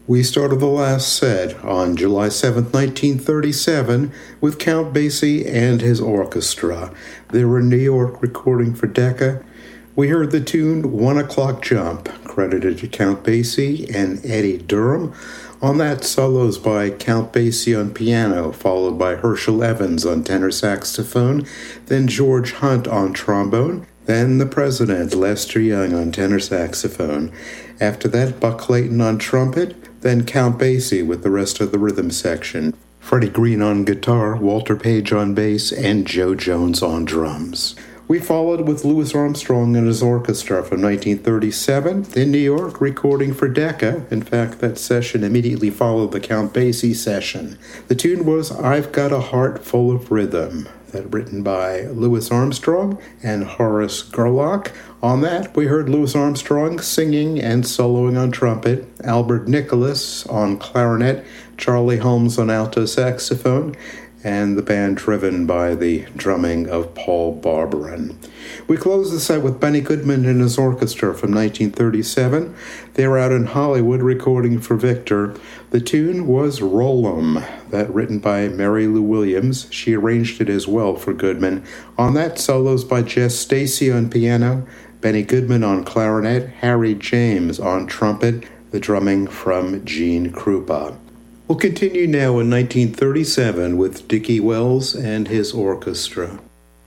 We started the last set on July 7th, 1937, with Count Basie and his orchestra. They were in New York recording for Decca. We heard the tune 1 O'Clock Jump, credited to Count Basie and Eddie Durham. On that, solos by Count Basie on piano, followed by Herschel Evans on tenor saxophone, then George Hunt on trombone, then the president, Lester Young, on tenor saxophone. After that, Buck Clayton on trumpet, then Count Basie with the rest of the rhythm section. Freddie Green on guitar, Walter Page on bass, and Joe Jones on drums. We followed with Louis Armstrong and his orchestra from 1937 in New York, recording for Decca. In fact, that session immediately followed the Count Basie session. The tune was I've Got a Heart Full of Rhythm, that written by Louis Armstrong and Horace Gerlach. On that, we heard Louis Armstrong singing and soloing on trumpet, Albert Nicholas on clarinet, Charlie Holmes on alto saxophone, and the band driven by the drumming of Paul Barbarin. We closed the set with Benny Goodman and his orchestra from 1937. They were out in Hollywood recording for Victor. The tune was Roll 'Em, that written by Mary Lou Williams. She arranged it as well for Goodman. On that, solos by Jess Stacy on piano, Benny Goodman on clarinet, Harry James on trumpet, the drumming from Gene Krupa. We'll continue now in 1937 with Dickie Wells and his orchestra.